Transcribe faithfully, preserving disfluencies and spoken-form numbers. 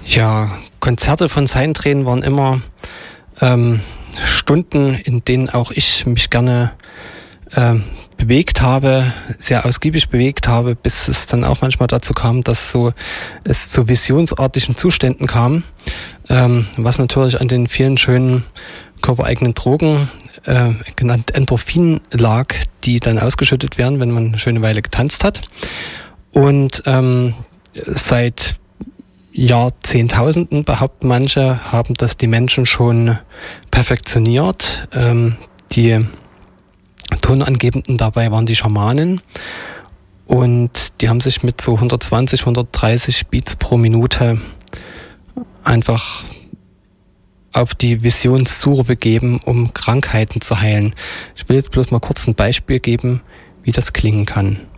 Ja, Konzerte von Seidentränen waren immer ähm, Stunden, in denen auch ich mich gerne ähm, bewegt habe, sehr ausgiebig bewegt habe, bis es dann auch manchmal dazu kam, dass so es zu visionsartigen Zuständen kam, ähm, was natürlich an den vielen schönen körpereigenen Drogen, äh, genannt Endorphin, lag, die dann ausgeschüttet werden, wenn man eine schöne Weile getanzt hat. Und ähm, seit Jahrzehntausenden, behaupten manche, haben das die Menschen schon perfektioniert. Ähm, die Tonangebenden dabei waren die Schamanen und die haben sich mit so hundertzwanzig, hundertdreißig Beats pro Minute einfach auf die Visionssuche begeben, um Krankheiten zu heilen. Ich will jetzt bloß mal kurz ein Beispiel geben, wie das klingen kann.